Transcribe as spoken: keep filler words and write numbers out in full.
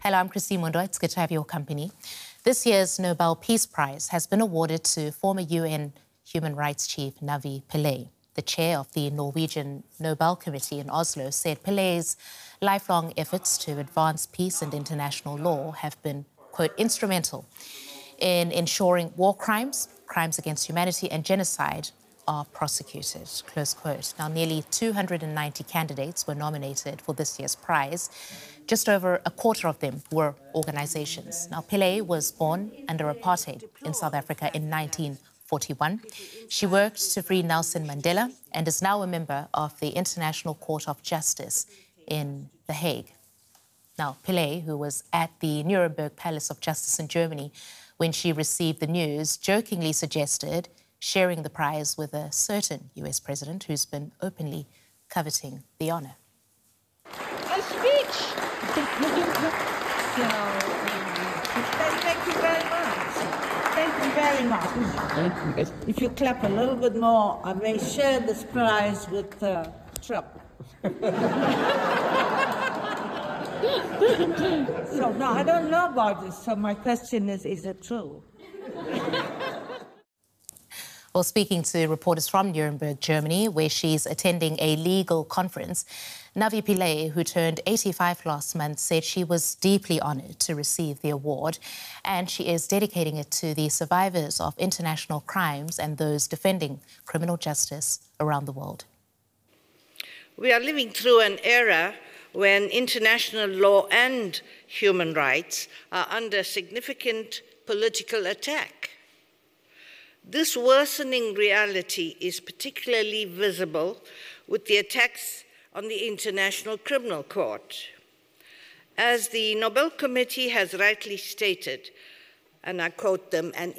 Hello, I'm Christine Mundo. It's good to have your company. This year's Nobel Peace Prize has been awarded to former U N Human Rights Chief Navi Pillay. The chair of the Norwegian Nobel Committee in Oslo said Pillay's lifelong efforts to advance peace and international law have been, quote, instrumental in ensuring war crimes, crimes against humanity and genocide are prosecuted, close quote. Now, nearly two hundred ninety candidates were nominated for this year's prize. Just over a quarter of them were organizations. Now, Pillay was born under apartheid in South Africa in nineteen forty-one. She worked to free Nelson Mandela and is now a member of the International Court of Justice in The Hague. Now, Pillay, who was at the Nuremberg Palace of Justice in Germany when she received the news, jokingly suggested sharing the prize with a certain U S president who's been openly coveting the honor. A speech! So, thank you very much. Thank you very much. If you clap a little bit more, I may share this prize with uh, Trump. So, no, I don't know about this, so my question is, is it true? Well, speaking to reporters from Nuremberg, Germany, where she's attending a legal conference, Navi Pillay, who turned eighty-five last month, said she was deeply honoured to receive the award, and she is dedicating it to the survivors of international crimes and those defending criminal justice around the world. We are living through an era when international law and human rights are under significant political attack. This worsening reality is particularly visible with the attacks on the International Criminal Court. As the Nobel Committee has rightly stated, and I quote them, an